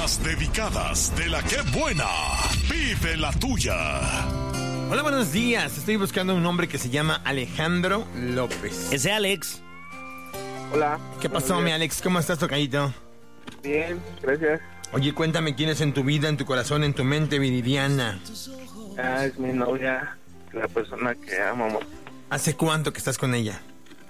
Las dedicadas de la que buena. Vive la tuya. Hola, buenos días. Estoy buscando un hombre que se llama Alejandro López. Ese Alex. Hola. ¿Qué pasó, mi Alex? ¿Cómo estás, tocayito? Bien, gracias. Oye, cuéntame quién es en tu vida, en tu corazón, en tu mente, Viridiana. Es mi novia, la persona que amo. ¿Hace cuánto que estás con ella?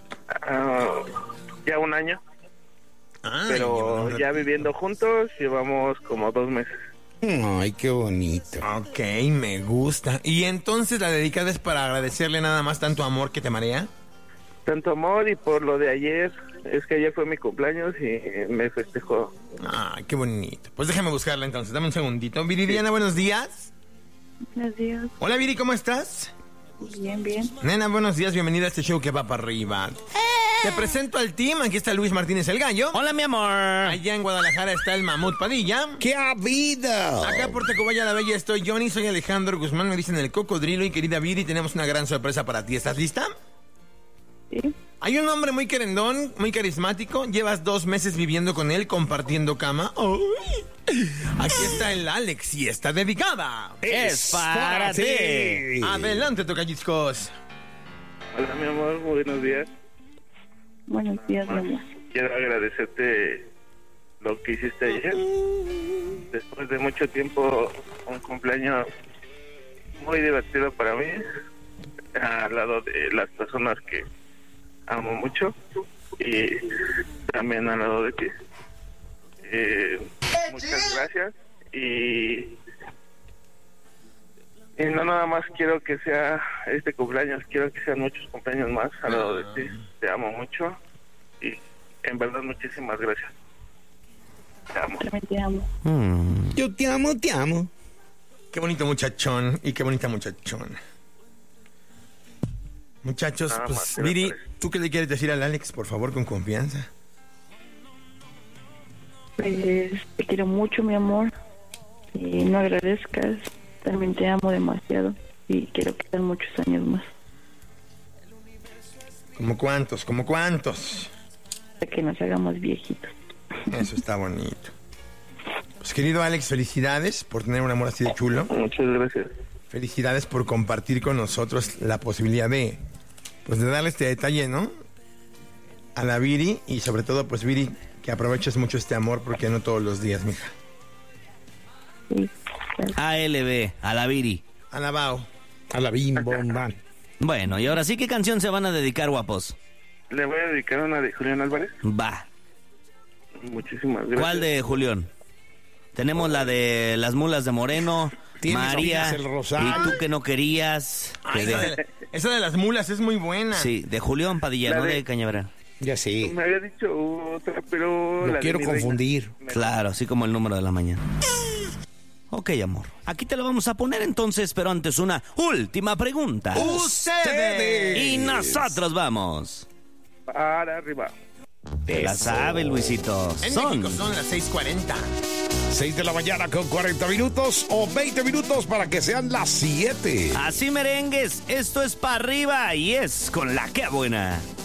Ya un año, pero ya viviendo juntos llevamos como 2 meses. Ay, qué bonito. Ok, me gusta. ¿Y entonces la dedicada es para agradecerle nada más tanto amor que te marea? Tanto amor, y por lo de ayer, es que ayer fue mi cumpleaños y me festejó. Ay, qué bonito. Pues déjame buscarla entonces, dame un segundito. Viridiana, buenos días. Buenos días. Hola, Viri, ¿cómo estás? Bien, bien. Nena, buenos días, bienvenida a este show que va para arriba. Te presento al team, aquí está Luis Martínez el Gallo. Hola, mi amor. Allá en Guadalajara está el Mamut Padilla. ¡Qué ha habido! Acá por Tacubaya la Bella estoy Johnny, soy Alejandro Guzmán, me dicen el Cocodrilo. Y querida Viri, tenemos una gran sorpresa para ti. ¿Estás lista? Sí. Hay un hombre muy querendón, muy carismático. Llevas 2 meses viviendo con él, compartiendo cama. ¡Ay! Aquí está el Alex y está dedicada. Es para ti. Adelante, tocayiscos. Hola, mi amor, muy buenos días. Buenos días, mi amor. Quiero agradecerte lo que hiciste ayer. Después de mucho tiempo, un cumpleaños muy divertido para mí, al lado de las personas que amo mucho y también al lado de ti. Muchas gracias y no nada más quiero que sea este cumpleaños, quiero que sean muchos cumpleaños más al lado de ti. Te amo mucho y en verdad muchísimas gracias. Te amo. También te amo. Yo te amo, te amo. Qué bonito muchachón y qué bonita muchachón. Muchachos, Nada pues más, ¿qué Viri, les parece? ¿tú qué le quieres decir al Alex, por favor, con confianza? Pues te quiero mucho, mi amor. Y no agradezcas. También te amo demasiado. Y quiero que sean muchos años más. ¿Cómo cuántos? ¿Cómo cuántos? Hasta que nos hagamos viejitos. Eso está bonito. Pues querido Alex, felicidades por tener un amor así de chulo. Muchas gracias. Felicidades por compartir con nosotros la posibilidad de, pues, de darle este detalle, ¿no? A la Viri, y sobre todo, pues, Viri, que aproveches mucho este amor porque no todos los días, mija. Sí, gracias. ALB, a la Viri. Alabao. A la bim bomba. Bueno, y ahora sí, ¿qué canción se van a dedicar, guapos? Le voy a dedicar una de Julián Álvarez. Va. Muchísimas gracias. ¿Cuál de Julián? Tenemos la de Las Mulas de Moreno, Tienes María, el rosario. y tú que no querías. Ay, que esa de las mulas es muy buena. Sí, de Julián Padilla, La no de- de Cañaveral. Ya sí. Me había dicho otra, pero... la No de quiero mi reina. confundir. Claro, así como el número de la mañana. Ok, amor. Aquí te lo vamos a poner entonces, pero antes una última pregunta. ¡Ustedes! Y nosotros vamos. Para arriba. Te la sabe, Luisito. En Son México son las 6:40. 6 de la mañana con 40 minutos o 20 minutos para que sean las 7. así merengues. Esto es para arriba y es con la que buena.